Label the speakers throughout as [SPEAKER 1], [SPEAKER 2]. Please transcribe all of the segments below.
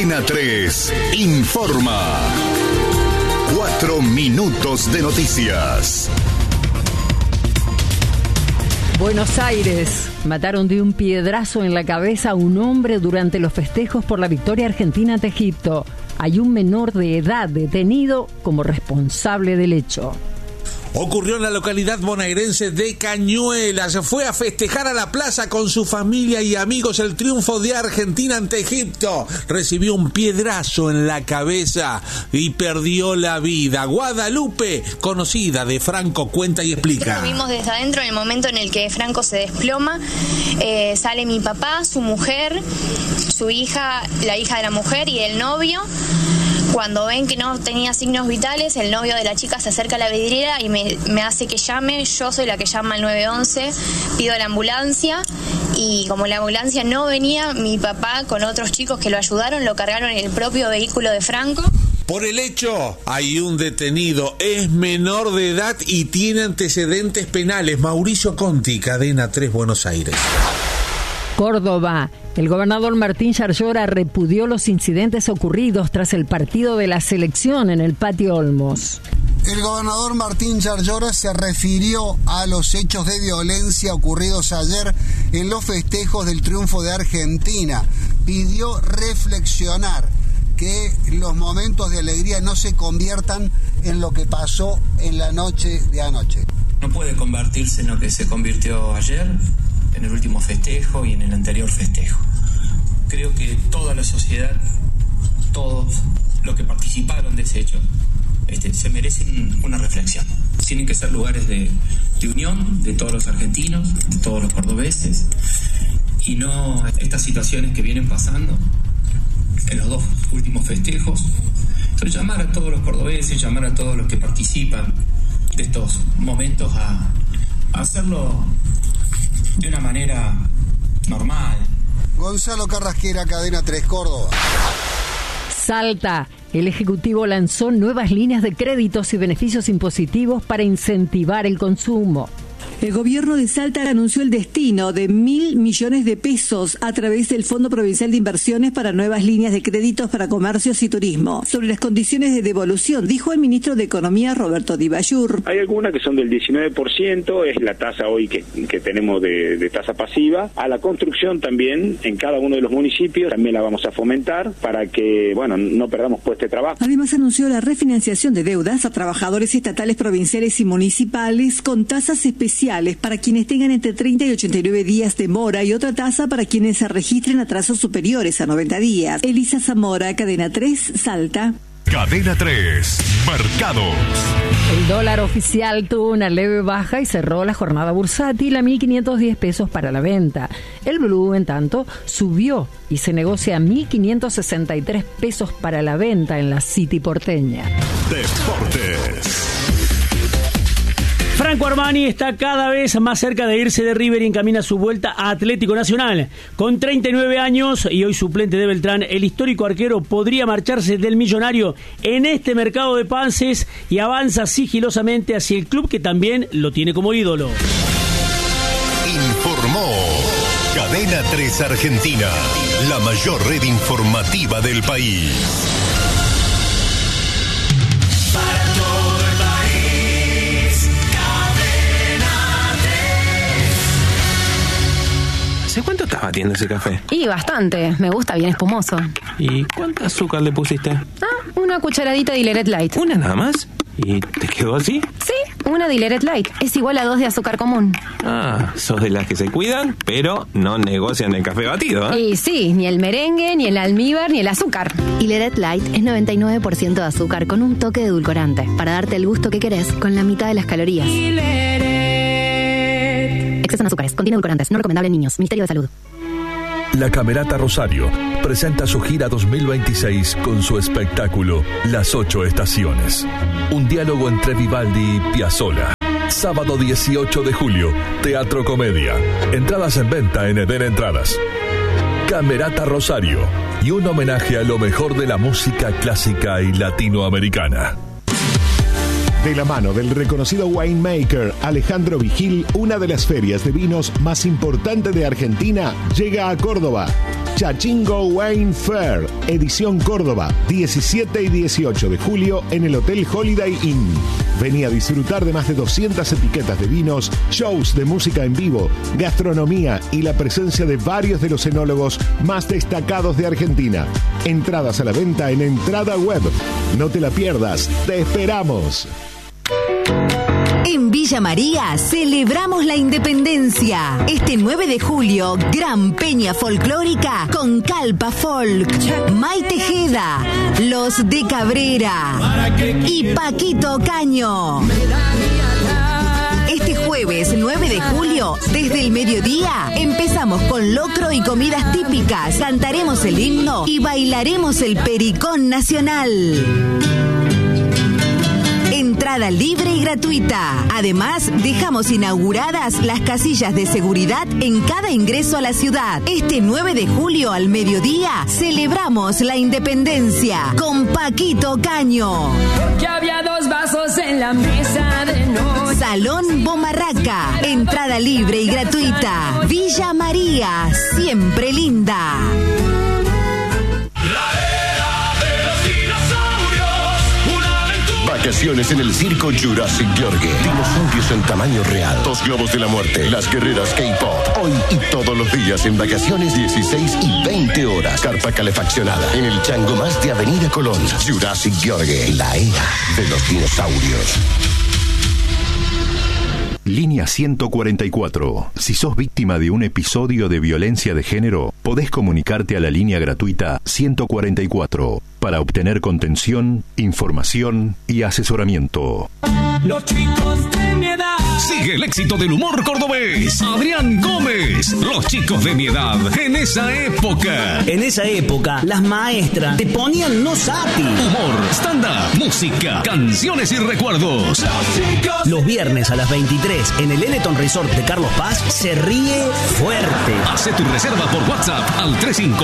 [SPEAKER 1] Cadena 3 informa. 4 minutos de noticias.
[SPEAKER 2] Buenos Aires. Mataron de un piedrazo en la cabeza a un hombre durante los festejos por la victoria argentina ante Egipto. Hay un menor de edad detenido como responsable del hecho.
[SPEAKER 3] Ocurrió en la localidad bonaerense de Cañuelas. Fue a festejar a la plaza con su familia y amigos el triunfo de Argentina ante Egipto. Recibió un piedrazo en la cabeza y perdió la vida. Guadalupe, conocida de Franco, cuenta y explica.
[SPEAKER 4] Lo vimos desde adentro en el momento en el que Franco se desploma. Sale mi papá, su mujer, su hija, la hija de la mujer y el novio. Cuando ven que no tenía signos vitales, el novio de la chica se acerca a la vidriera y me hace que llame. Yo soy la que llama al 911, pido la ambulancia y como la ambulancia no venía, mi papá con otros chicos que lo ayudaron lo cargaron en el propio vehículo de Franco.
[SPEAKER 3] Por el hecho, hay un detenido, es menor de edad y tiene antecedentes penales. Mauricio Conti, Cadena 3, Buenos Aires.
[SPEAKER 2] Córdoba. El gobernador Martín Yarlora repudió los incidentes ocurridos tras el partido de la selección en el Patio Olmos.
[SPEAKER 5] El gobernador Martín Yarlora se refirió a los hechos de violencia ocurridos ayer en los festejos del triunfo de Argentina. Pidió reflexionar, que los momentos de alegría no se conviertan en lo que pasó en la noche de anoche.
[SPEAKER 6] No puede convertirse en lo que se convirtió ayer, en el último festejo y en el anterior festejo. Creo que toda la sociedad, todos los que participaron de ese hecho, se merecen una reflexión. Tienen que ser lugares de unión de todos los argentinos, de todos los cordobeses, y no estas situaciones que vienen pasando en los dos últimos festejos. Entonces, llamar a todos los cordobeses, llamar a todos los que participan de estos momentos a hacerlo de una manera normal.
[SPEAKER 5] Gonzalo Carrasquera, Cadena 3, Córdoba.
[SPEAKER 2] Salta. El Ejecutivo lanzó nuevas líneas de créditos y beneficios impositivos para incentivar el consumo.
[SPEAKER 7] El gobierno de Salta anunció el destino de 1.000 millones de pesos a través del Fondo Provincial de Inversiones para nuevas líneas de créditos para comercios y turismo. Sobre las condiciones de devolución, dijo el ministro de Economía, Roberto Di Bayur.
[SPEAKER 8] Hay algunas que son del 19%, es la tasa hoy que tenemos de tasa pasiva. A la construcción también, en cada uno de los municipios, también la vamos a fomentar para que, no perdamos puestos de trabajo.
[SPEAKER 7] Además anunció la refinanciación de deudas a trabajadores estatales, provinciales y municipales con tasas especiales para quienes tengan entre 30 y 89 días de mora y otra tasa para quienes se registren atrasos superiores a 90 días. Elisa Zamora, Cadena 3, Salta.
[SPEAKER 1] Cadena 3, mercados.
[SPEAKER 2] El dólar oficial tuvo una leve baja y cerró la jornada bursátil a 1.510 pesos para la venta. El blue, en tanto, subió y se negocia a 1.563 pesos para la venta en la City porteña.
[SPEAKER 1] Deportes.
[SPEAKER 9] Franco Armani está cada vez más cerca de irse de River y encamina su vuelta a Atlético Nacional. Con 39 años y hoy suplente de Beltrán, el histórico arquero podría marcharse del Millonario en este mercado de pases y avanza sigilosamente hacia el club que también lo tiene como ídolo.
[SPEAKER 1] Informó Cadena 3 Argentina, la mayor red informativa del país.
[SPEAKER 10] ¿Hace cuánto estás batiendo ese café?
[SPEAKER 11] Y bastante, me gusta bien espumoso.
[SPEAKER 10] ¿Y cuánto azúcar le pusiste?
[SPEAKER 11] Una cucharadita de Dilleret Light.
[SPEAKER 10] ¿Una nada más? ¿Y te quedó así?
[SPEAKER 11] Sí, una Dilleret Light. Es igual a 2 de azúcar común.
[SPEAKER 10] Sos de las que se cuidan, pero no negocian el café batido, ¿eh?
[SPEAKER 11] Y sí, ni el merengue, ni el almíbar, ni el azúcar. Dilleret Light es 99% de azúcar con un toque de edulcorante, para darte el gusto que querés con la mitad de las calorías. Exceso en azúcares, contiene edulcorantes, no recomendable en niños. Ministerio de Salud.
[SPEAKER 12] La Camerata Rosario presenta su gira 2026 con su espectáculo Las 8 Estaciones. Un diálogo entre Vivaldi y Piazzolla. Sábado 18 de julio, Teatro Comedia. Entradas en venta en Eden Entradas. Camerata Rosario y un homenaje a lo mejor de la música clásica y latinoamericana.
[SPEAKER 13] De la mano del reconocido winemaker Alejandro Vigil, una de las ferias de vinos más importantes de Argentina llega a Córdoba. Chachingo Wine Fair, edición Córdoba, 17 y 18 de julio en el Hotel Holiday Inn. Vení a disfrutar de más de 200 etiquetas de vinos, shows de música en vivo, gastronomía y la presencia de varios de los enólogos más destacados de Argentina. Entradas a la venta en Entrada Web. No te la pierdas, te esperamos.
[SPEAKER 14] En Villa María celebramos la independencia. Este 9 de julio, gran peña folclórica con Calpa Folk, Maite Tejeda, Los de Cabrera y Paquito Caño. Este jueves 9 de julio, desde el mediodía, empezamos con locro y comidas típicas, cantaremos el himno y bailaremos el pericón nacional. Entrada libre y gratuita. Además, dejamos inauguradas las casillas de seguridad en cada ingreso a la ciudad. Este 9 de julio al mediodía celebramos la independencia con Paquito Caño.
[SPEAKER 15] Porque había 2 vasos en la mesa de noche.
[SPEAKER 14] Salón Bomarraca. Entrada libre y gratuita. Villa María, siempre linda.
[SPEAKER 16] Vacaciones en el circo Jurassic George. Dinosaurios en tamaño real. 2 globos de la muerte. Las guerreras K-pop. Hoy y todos los días en vacaciones 16 y 20 horas. Carpa calefaccionada. En el Chango Más de Avenida Colón. Jurassic George. La era de los dinosaurios.
[SPEAKER 12] Línea 144. Si sos víctima de un episodio de violencia de género, podés comunicarte a la línea gratuita 144 para obtener contención, información y asesoramiento.
[SPEAKER 15] Los chicos de mi edad.
[SPEAKER 17] Sigue el éxito del humor cordobés. Adrián Gómez. Los chicos de mi edad. En esa época.
[SPEAKER 18] En esa época, las maestras te ponían no sati.
[SPEAKER 17] Humor, stand-up, música, canciones y recuerdos.
[SPEAKER 18] Los viernes a las 23 en el Eneton Resort de Carlos Paz se ríe fuerte.
[SPEAKER 17] Hace tu reserva por WhatsApp al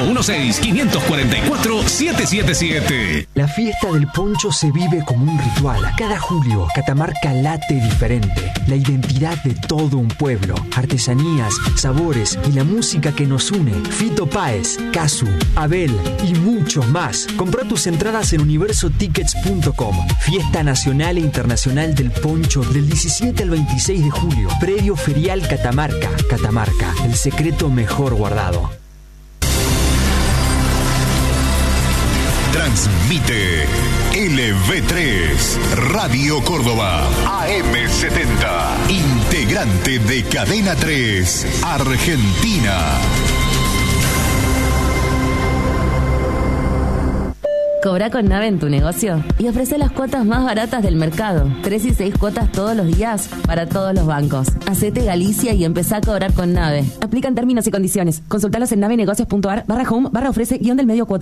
[SPEAKER 17] 3516-544-777.
[SPEAKER 19] La fiesta del poncho se vive como un ritual. Cada julio, Catamarca late diferente. La identidad de todo un pueblo, artesanías, sabores y la música que nos une. Fito Páez, Casu, Abel y muchos más. Compra tus entradas en universotickets.com. Fiesta nacional e internacional del poncho del 17 al 26 de julio. Predio Ferial Catamarca. Catamarca, el secreto mejor guardado.
[SPEAKER 1] Transmite LV3 Radio Córdoba AM70, integrante de Cadena 3 Argentina.
[SPEAKER 20] Cobra con Nave en tu negocio y ofrece las cuotas más baratas del mercado. 3 y 6 cuotas todos los días para todos los bancos. Hacete Galicia y empezá a cobrar con Nave. Aplican términos y condiciones. Consultalos en navenegocios.ar/home/ofrece_cuotas.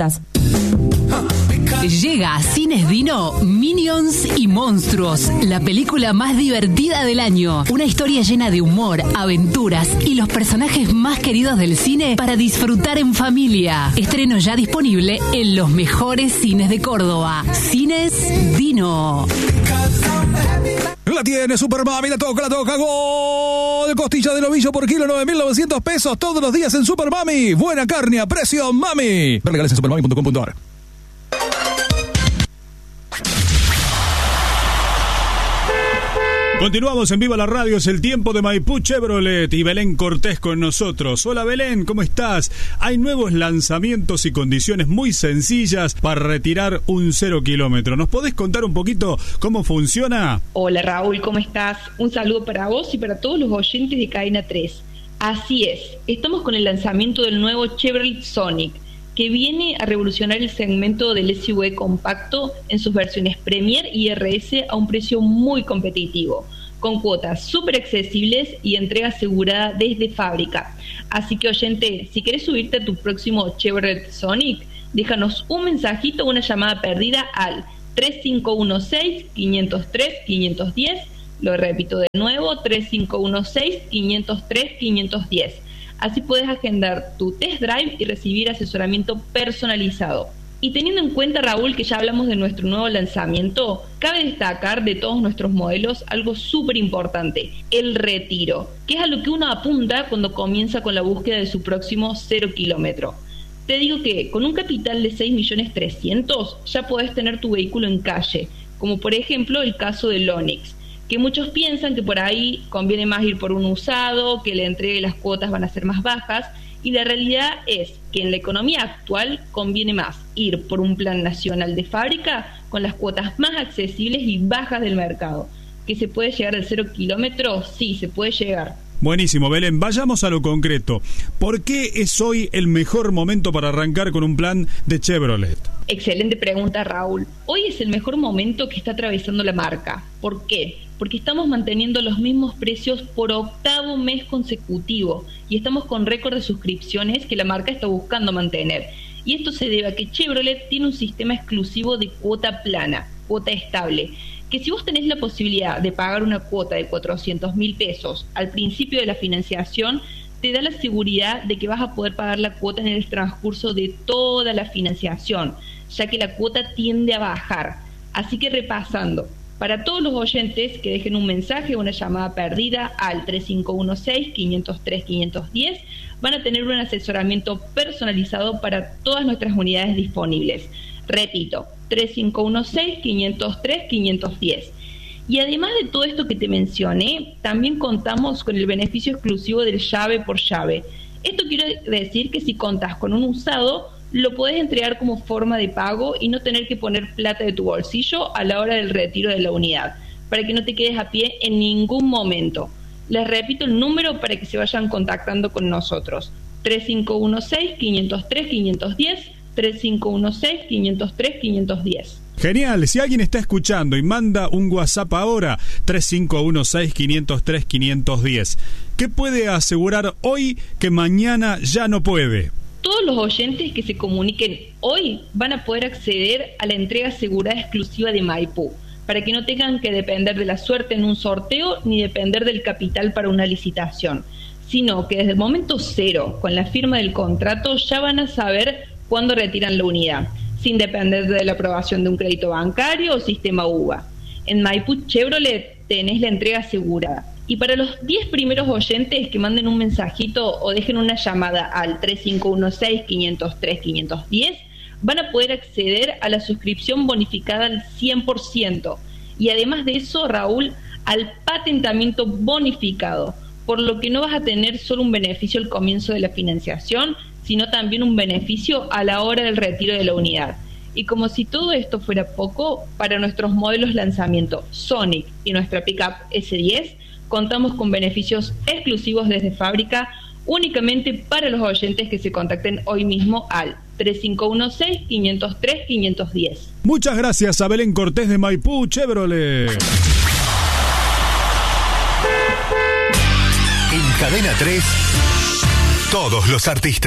[SPEAKER 21] Llega a Cines Dino Minions y Monstruos, la película más divertida del año. Una historia llena de humor, aventuras y los personajes más queridos del cine para disfrutar en familia. Estreno ya disponible en los mejores cines de Córdoba. Cines Dino.
[SPEAKER 22] La tiene Super Mami, la toca, gol. Costilla de novillo por kilo, 9.900 pesos todos los días en Super Mami. Buena carne a precio, mami. Ver legales en supermami.com.ar. Continuamos en Viva la Radio, es el tiempo de Maipú Chevrolet y Belén Cortés con nosotros. Hola Belén, ¿cómo estás? Hay nuevos lanzamientos y condiciones muy sencillas para retirar un 0 kilómetro. ¿Nos podés contar un poquito cómo funciona?
[SPEAKER 23] Hola Raúl, ¿cómo estás? Un saludo para vos y para todos los oyentes de Cadena 3. Así es, estamos con el lanzamiento del nuevo Chevrolet Sonic, que viene a revolucionar el segmento del SUV compacto en sus versiones Premier y RS a un precio muy competitivo, con cuotas súper accesibles y entrega asegurada desde fábrica. Así que oyente, si querés subirte a tu próximo Chevrolet Sonic, déjanos un mensajito o una llamada perdida al 3516-503-510, lo repito de nuevo, 3516-503-510. Así puedes agendar tu test drive y recibir asesoramiento personalizado. Y teniendo en cuenta, Raúl, que ya hablamos de nuestro nuevo lanzamiento, cabe destacar de todos nuestros modelos algo súper importante, el retiro, que es a lo que uno apunta cuando comienza con la búsqueda de su próximo 0 kilómetro. te digo que con un capital de 6.300.000 ya podés tener tu vehículo en calle, como por ejemplo el caso del Onix, que muchos piensan que por ahí conviene más ir por un usado, que la entrega y las cuotas van a ser más bajas, y la realidad es que en la economía actual conviene más ir por un plan nacional de fábrica con las cuotas más accesibles y bajas del mercado. ¿Que se puede llegar al 0 kilómetros? Sí, se puede llegar.
[SPEAKER 22] Buenísimo, Belén. Vayamos a lo concreto. ¿Por qué es hoy el mejor momento para arrancar con un plan de Chevrolet?
[SPEAKER 23] Excelente pregunta, Raúl. Hoy es el mejor momento que está atravesando la marca. ¿Por qué? Porque estamos manteniendo los mismos precios por 8º mes consecutivo y estamos con récord de suscripciones que la marca está buscando mantener. Y esto se debe a que Chevrolet tiene un sistema exclusivo de cuota plana, cuota estable, que si vos tenés la posibilidad de pagar una cuota de 400.000 pesos al principio de la financiación, te da la seguridad de que vas a poder pagar la cuota en el transcurso de toda la financiación, ya que la cuota tiende a bajar. Así que repasando, para todos los oyentes que dejen un mensaje o una llamada perdida al 3516-503-510, van a tener un asesoramiento personalizado para todas nuestras unidades disponibles. Repito, 3516-503-510. Y además de todo esto que te mencioné, también contamos con el beneficio exclusivo del llave por llave. Esto quiere decir que si contás con un usado, lo podés entregar como forma de pago y no tener que poner plata de tu bolsillo a la hora del retiro de la unidad, para que no te quedes a pie en ningún momento. Les repito el número para que se vayan contactando con nosotros. 3516-503-510, 3516-503-510.
[SPEAKER 22] Genial, si alguien está escuchando y manda un WhatsApp ahora, 3516-503-510, ¿qué puede asegurar hoy que mañana ya no puede?
[SPEAKER 23] Todos los oyentes que se comuniquen hoy van a poder acceder a la entrega asegurada exclusiva de Maipú, para que no tengan que depender de la suerte en un sorteo ni depender del capital para una licitación, sino que desde el momento cero, con la firma del contrato, ya van a saber cuándo retiran la unidad, sin depender de la aprobación de un crédito bancario o sistema UVA. En Maipú Chevrolet tenés la entrega asegurada. Y para los 10 primeros oyentes que manden un mensajito o dejen una llamada al 3516-503-510, van a poder acceder a la suscripción bonificada al 100%. Y además de eso, Raúl, al patentamiento bonificado, por lo que no vas a tener solo un beneficio al comienzo de la financiación, sino también un beneficio a la hora del retiro de la unidad. Y como si todo esto fuera poco, para nuestros modelos lanzamiento Sonic y nuestra pickup S10, contamos con beneficios exclusivos desde fábrica únicamente para los oyentes que se contacten hoy mismo al 3516-503-510.
[SPEAKER 22] Muchas gracias a Belén Cortés de Maipú Chevrolet.
[SPEAKER 1] En Cadena 3, todos los artistas.